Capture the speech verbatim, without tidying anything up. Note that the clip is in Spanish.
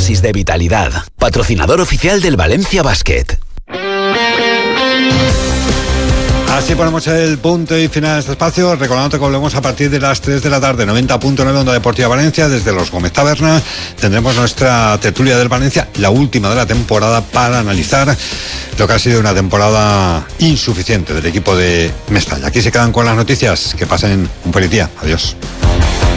dosis de vitalidad. Patrocinador oficial del Valencia Basket. Así ponemos el punto y final de este espacio, recordando que volvemos a partir de las tres de la tarde, noventa punto nueve Onda Deportiva Valencia, desde los Gómez Taberna. Tendremos nuestra tertulia del Valencia, la última de la temporada, para analizar lo que ha sido una temporada insuficiente del equipo de Mestalla. Aquí se quedan con las noticias, que pasen un feliz día, adiós.